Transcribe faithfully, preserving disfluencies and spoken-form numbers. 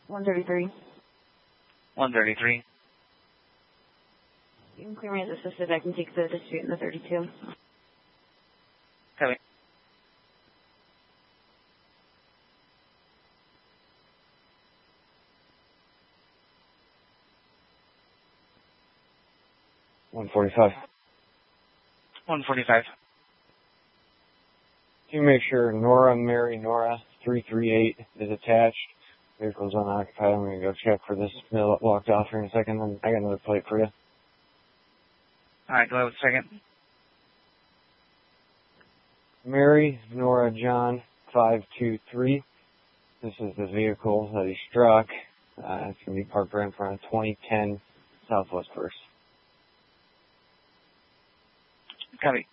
one thirty-three. one thirty-three. You can clear me as assisted. I can take the dispute in the thirty-two. Copy. one forty-five. one forty-five. Can you make sure Nora Mary Nora three three eight is attached? Vehicle's unoccupied. I'm going to go check for this mill that locked off here in a second. Then I got another plate for you. Alright, go ahead with a second. Mary Nora John five two three. This is the vehicle that he struck. Uh, it's going to be parked right in front of twenty ten Southwest First. Copy.